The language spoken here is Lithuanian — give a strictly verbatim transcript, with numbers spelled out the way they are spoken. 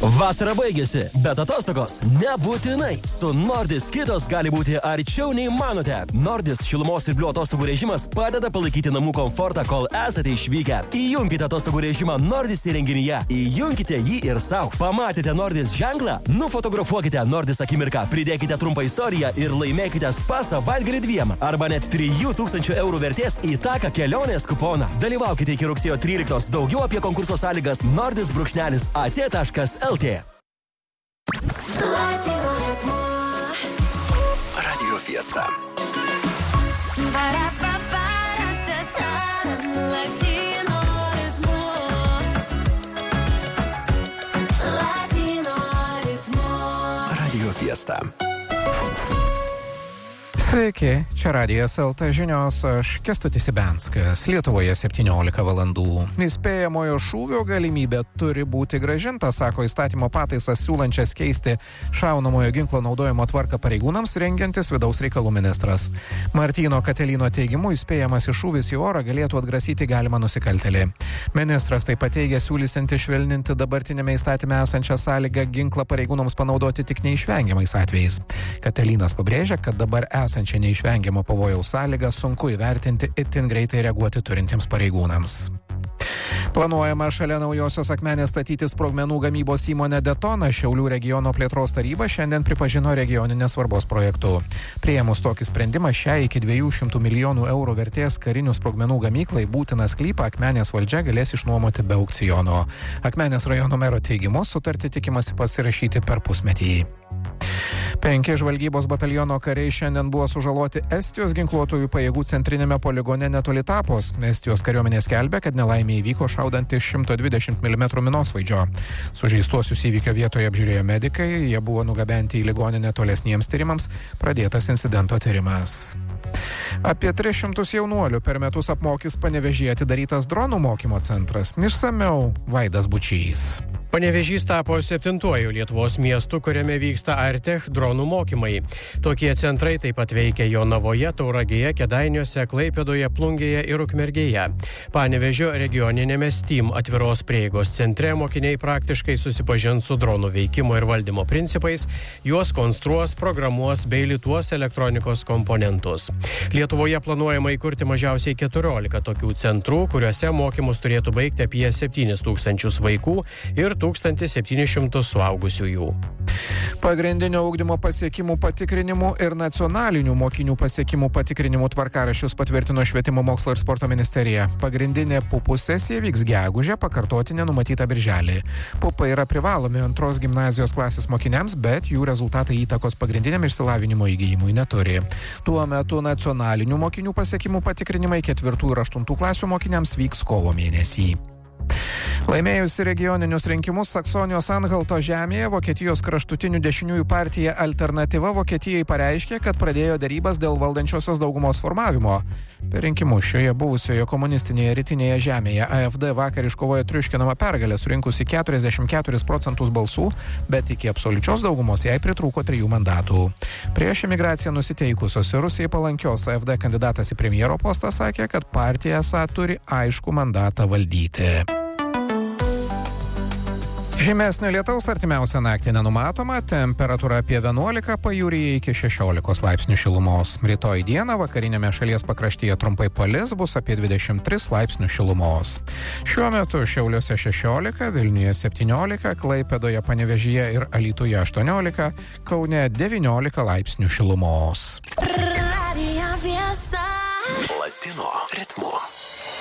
Vasara baigėsi, bet atostogos nebūtinai. Su Nordis kitos gali būti arčiau nei manote. Nordis šilumos ir bliu atostogų režimas padeda palaikyti namų komfortą, kol esate išvykę. Įjunkite atostogų režimą Nordis įrenginyje. Įjunkite jį ir savo. Pamatėte Nordis ženklą? Nufotografuokite Nordis akimirką, pridėkite trumpą istoriją ir laimėkite spa savaitgalį dviem. Arba net trijų tūkstančių eurų vertės į taką kelionės kuponą. Dalyvaukite iki rugsėjo tryliktos. Daugiau apie konkurso sąlygas nordis brūkšnelis at taškas lt. Radio Fiesta. Radio Fiesta. Sveiki, čia Radijas el te žinios, aš Kęstutis Ibenskas, Lietuvoje septyniolika valandų. Įspėjamojo šūvio galimybė turi būti grąžinta, sako įstatymo pataisas siūlančias keisti šaunamojo ginklo naudojimo tvarką pareigūnams rengiantis vidaus reikalų ministras. Martyno Katelino teigimu įspėjamas šūvis į orą galėtų atgrasyti galimą nusikaltelį. Ministras taip pat teigia siūlysinti švelninti dabartinėme įstatyme esančią sąlygą ginklą pareigūnams panaudoti tik neišvengiamais atvejais. Katelinas pabrėžia, kad dabar esant čia neišvengiamo pavojaus sąlygą sunku įvertinti itin greitai reaguoti turintiems pareigūnams. Planuojama šalia Naujosios Akmenės statyti sprogmenų gamybos įmonę Detona. Šiaulių regiono plėtros taryba šiandien pripažino regioninės svarbos projektu. Priėmus tokį sprendimą, šią iki dviejų šimtų milijonų eurų vertės karinių sprogmenų gamyklai būtiną sklypą Akmenės valdžia galės išnuomoti be aukciono. Akmenės rajono mero teigimu sutartį tikimasi pasirašyti per pusmetį. Penki žvalgybos bataliono kariai šiandien buvo sužaloti Estijos ginkluotųjų pajėgų centrinėme poligone netoli Tapos. Estijos kariuomenė skelbia, kad nelaimė įvyko šaudant iš šimto dvidešimt milimetrų minosvaidžio. Sužeistuosius įvykio vietoje apžiūrėjo medikai, jie buvo nugabenti į ligoninę tolesniems tyrimams, pradėtas incidento tyrimas. Apie tris šimtus jaunuolių per metus apmokys Panevėžyje atidarytas dronų mokymo centras. Išsamiau Vaidas Bučys. Panevėžys tapo septintuoju Lietuvos miestu, kuriame vyksta Artech dronų mokymai. Tokie centrai taip pat veikia Jonavoje, Tauragėje, Kėdainiuose, Klaipėdoje, Plungėje ir Ukmergėje. Panevėžio regioninėme STEAM atviros prieigos centre mokiniai praktiškai susipažins su dronų veikimo ir valdymo principais, juos konstruos, programuos bei lituos elektronikos komponentus. Lietuvoje planuojama įkurti mažiausiai keturiolika tokių centrų, kuriuose mokymus turėtų baigti apie septynis tūkstančius vaikų ir tūkstantis septynis šimtus suaugusiųjų. Pagrindinio ugdymo pasiekimų patikrinimų ir nacionalinių mokinių pasiekimų patikrinimų tvarkaraščius patvirtino Švietimo mokslo ir sporto ministerija. Pagrindinė pupų sesija vyks gegužę, pakartotinė numatyta birželį. Pupai yra privalomi antros gimnazijos klasės mokiniams, bet jų rezultatai įtakos pagrindiniam išsilavinimo įgijimui neturi. Tuo metu nacionalinių mokinių pasiekimų patikrinimai ketvirtų ir aštuntų klasių mokiniams vyks kovo mėnesį. Laimėjusi regioninius rinkimus Saksonijos Anhalto žemėje, Vokietijos kraštutinių dešiniųjų partija Alternatyva Vokietijai pareiškė, kad pradėjo derybas dėl valdančiosios daugumos formavimo. Per rinkimus šioje buvusioje komunistinėje rytinėje žemėje A F D vakar iškovojo triuškinamą pergalę, surinkusi keturiasdešimt keturis procentus balsų, bet iki absoliučios daugumos jai pritrūko trijų mandatų. Prieš imigraciją nusiteikusios ir Rusijai palankios A F D kandidatas į premjero postą sakė, kad partija esą turi aiškų mandatą valdyti. Žymesnio lietaus artimiausią naktį nenumatoma, temperatūra apie vienuolika, pajūryje iki šešiolikos laipsnių šilumos. Rytoj dieną vakarinėme šalies pakraštyje trumpai palis, bus apie dvidešimt tris laipsnių šilumos. Šiuo metu Šiauliuose šešiolika, Vilniuje septyniolika, Klaipėdoje, Panevėžyje ir Alytuje aštuoniolika, Kaune devyniolika laipsnių šilumos. Latino ritmu.